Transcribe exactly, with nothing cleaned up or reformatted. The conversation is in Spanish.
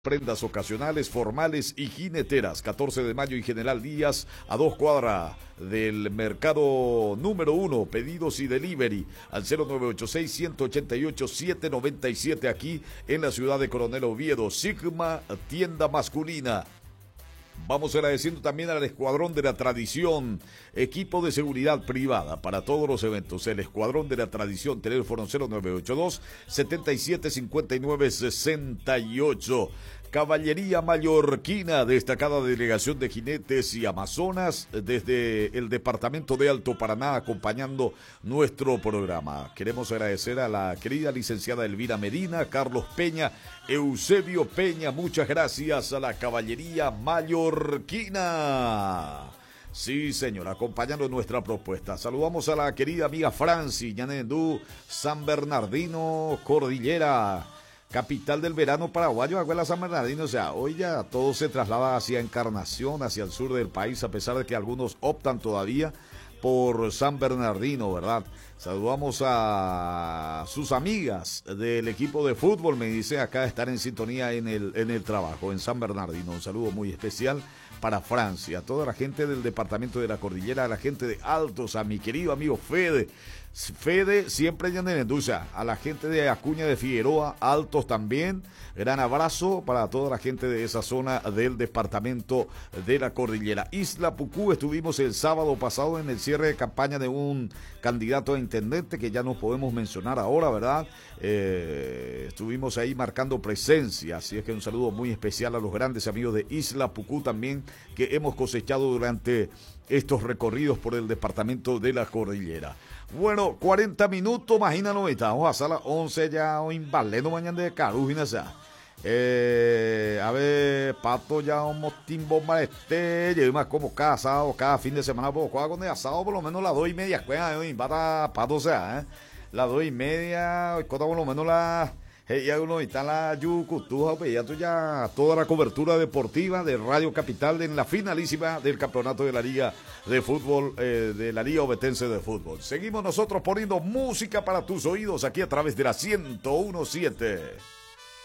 Prendas ocasionales, formales y jineteras. catorce de mayo y General Díaz, a dos cuadras del mercado número uno. Pedidos y delivery al cero nueve ocho seis, uno ocho ocho, siete nueve siete aquí en la ciudad de Coronel Oviedo. Sigma, tienda masculina. Vamos agradeciendo también al Escuadrón de la Tradición, equipo de seguridad privada para todos los eventos. El Escuadrón de la Tradición, teléfono cero nueve ocho dos, siete siete cinco nueve seis ocho. Caballería Mallorquina, destacada delegación de jinetes y amazonas desde el departamento de Alto Paraná, acompañando nuestro programa. Queremos agradecer a la querida licenciada Elvira Medina, Carlos Peña, Eusebio Peña, muchas gracias a la Caballería Mallorquina. Sí, señor, acompañando nuestra propuesta. Saludamos a la querida amiga Franci, Ñanendú, San Bernardino, Cordillera, capital del verano paraguayo, Aguela San Bernardino. O sea, hoy ya todo se traslada hacia Encarnación, hacia el sur del país, a pesar de que algunos optan todavía por San Bernardino, ¿verdad? Saludamos a sus amigas del equipo de fútbol, me dice acá estar en sintonía en el, en el trabajo, en San Bernardino. Un saludo muy especial para Francia, a toda la gente del departamento de la Cordillera, a la gente de Altos, a mi querido amigo Fede. Fede siempre en Mendoza, a la gente de Acuña de Figueroa, Altos también, gran abrazo para toda la gente de esa zona del departamento de la Cordillera. Isla Pucú, estuvimos el sábado pasado en el cierre de campaña de un candidato a intendente que ya no podemos mencionar ahora, ¿verdad? Eh, estuvimos ahí marcando presencia, así es que un saludo muy especial a los grandes amigos de Isla Pucú también, que hemos cosechado durante estos recorridos por el departamento de la Cordillera. Bueno, cuarenta minutos, imagínalo, estamos a las once ya, hoy valendo mañana de Carujina, ya. Eh, a ver, Pato ya un motín bomba este, yo más como cada sábado, cada fin de semana, por con de asado, por lo menos las dos y media, cueva, hoy, para Pato, o sea, ¿eh? Las dos y media, hoy por lo menos las... Hey, ya uno está la Yucutuja, pues ya tú ya toda la cobertura deportiva de Radio Capital en la finalísima del campeonato de la Liga de Fútbol, eh, de la Liga Ovetense de Fútbol. Seguimos nosotros poniendo música para tus oídos aquí a través de la ciento uno punto siete.